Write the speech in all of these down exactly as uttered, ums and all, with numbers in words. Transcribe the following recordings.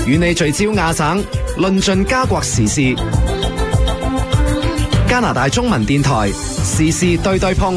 與你聚焦亞省，論盡加國時事。加拿大中文電台時事對對碰。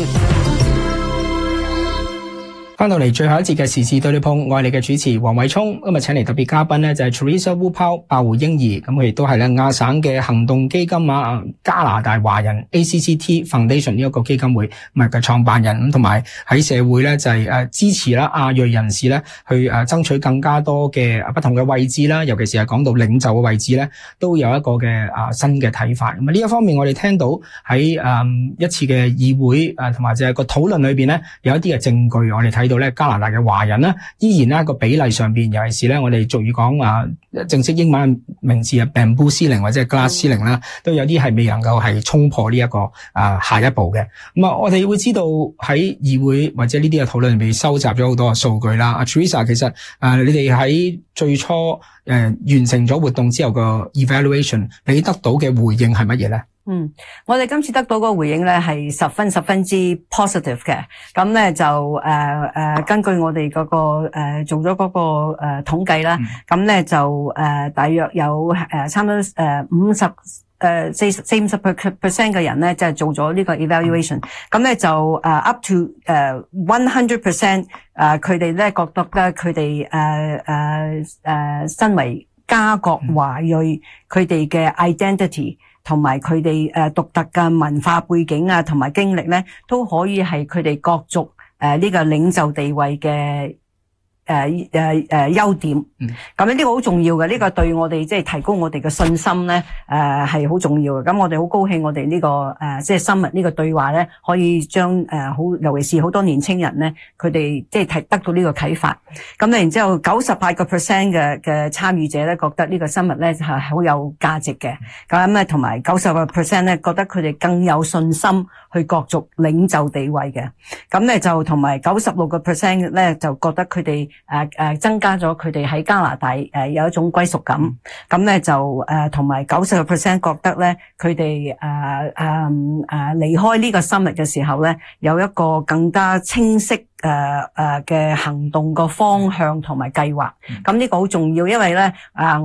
翻到嚟最後一節嘅時事對對碰，我係你嘅主持黃偉聰。今日請嚟特別嘉賓咧就係 Teresa Wu Pao 爆胡嬰兒，咁佢亦都係咧亞省嘅行動基金啊加拿大華人 A C C T Foundation 呢一個基金會唔係嘅創辦人，咁同埋喺社會咧就係誒支持啦亞裔人士咧去誒爭取更加多嘅不同嘅位置啦，尤其是係講到領袖嘅位置咧，都有一個嘅啊新嘅睇法。咁啊呢一方面我哋聽到喺誒一次嘅議會誒同埋就係個討論裏邊咧有一啲嘅證據，我哋睇到咧加拿大嘅華人咧，依然咧個比例上邊，尤其是咧我哋俗語講啊，正式英文名字啊 bamboo ceiling 或者係 glass ceiling 啦，都有啲係未能夠係衝破呢一個啊下一步嘅。咁啊，我哋會知道喺議會或者呢啲嘅討論入邊收集咗好多嘅數據啦。阿 Teresa 其實誒你哋喺最初誒完成咗活動之後個 evaluation，你得到嘅回應係乜嘢咧？ 嗯，我哋今次得到個回應咧係十分十分之 positive 嘅，咁咧就誒誒、呃、根據我哋嗰、那個誒、呃、做咗嗰、那個誒、呃、統計啦，咁咧、嗯、就誒、呃、大約有誒差唔多誒五十誒四十四五十 percent 嘅人咧就係做咗呢個 evaluation，咁咧、嗯、就誒、uh, up to 誒 one hundred percent 誒佢哋咧覺得咧佢哋誒誒誒身為加國華裔佢哋嘅 identity。同埋佢哋誒獨特嘅文化背景啊，同埋經歷咧，都可以係佢哋角逐誒呢個領袖地位嘅誒誒誒優點。咁呢、嗯、個好重要嘅，呢、這個對我哋即係提高我哋嘅信心咧，誒係好重要嘅。咁我哋好高興我哋呢、這個誒即係深入呢個對話咧，可以將誒好、呃，尤其是好多年青人咧，佢哋即係提得到呢個啟發。咁咧然之後九十八個 percent 嘅嘅參與者咧，覺得呢個深入咧係好有價值嘅。咁咧同埋九十個 percent 咧，覺得佢哋更有信心去角逐領袖地位嘅。咁咧就同埋九十六個 percent 咧，就覺得佢哋誒誒增加咗佢哋喺加拿大誒、呃、有一種歸屬感。咁咧、嗯、就誒同埋九十個 percent 覺得咧，佢哋誒誒誒離開呢個 summit 嘅時候咧，有一個更加清晰誒誒嘅行動個方向同埋計劃。咁呢、嗯、個好重要，因為咧啊。呃